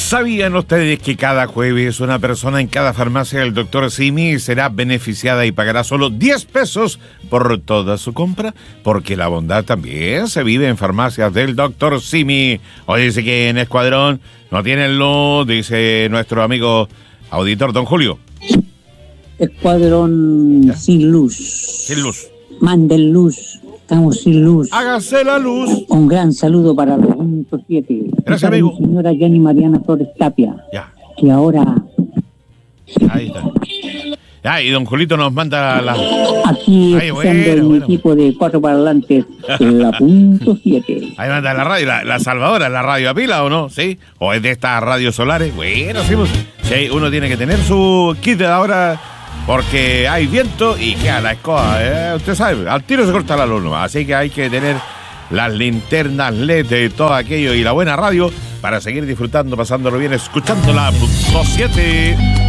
¿Sabían ustedes que cada jueves una persona en cada farmacia del Dr. Simi será beneficiada y pagará solo 10 pesos por toda su compra? Porque la bondad también se vive en farmacias del Dr. Simi. Hoy dice que en Escuadrón no tienen luz, dice nuestro amigo auditor Don Julio. Escuadrón ¿ya? Sin luz. Sin luz. Manden luz. Estamos sin luz. Hágase la luz. Un gran saludo para los punto 7. Gracias, para amigo. mi señora Jenny Mariana Flores Tapia. Ya. Que ahora Ahí está. Ya, y don Julito nos manda la... aquí Ay, escuchando el bueno. equipo de 4 parlantes en la punto 7. Ahí manda la radio, la Salvadora, la radio a pila, ¿o no? ¿Sí? ¿O es de estas radios solares? Bueno, sí, pues, sí, uno tiene que tener su kit de ahora porque hay viento y queda la escoba, usted sabe, al tiro se corta la luz, así que hay que tener las linternas LED de todo aquello y la buena radio para seguir disfrutando, pasándolo bien, escuchando la punto 7.